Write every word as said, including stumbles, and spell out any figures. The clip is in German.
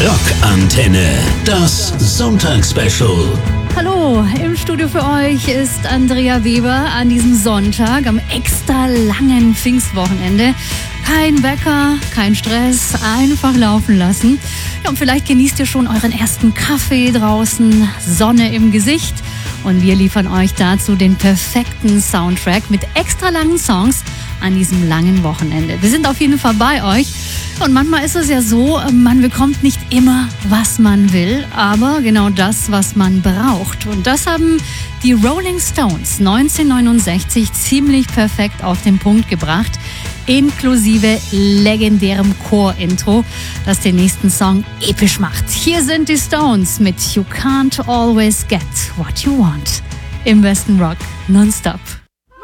Rockantenne, das Sonntagsspecial. Hallo, im Studio für euch ist Andrea Weber an diesem Sonntag am extra langen Pfingstwochenende. Kein Wecker, kein Stress, einfach laufen lassen. Ja, und vielleicht genießt ihr schon euren ersten Kaffee draußen, Sonne im Gesicht. Und wir liefern euch dazu den perfekten Soundtrack mit extra langen Songs an diesem langen Wochenende. Wir sind auf jeden Fall bei euch. Und manchmal ist es ja so, man bekommt nicht immer, was man will, aber genau das, was man braucht. Und das haben die Rolling Stones neunzehnhundertneunundsechzig ziemlich perfekt auf den Punkt gebracht, inklusive legendärem Chor-Intro, das den nächsten Song episch macht. Hier sind die Stones mit You Can't Always Get What You Want im besten Rock nonstop.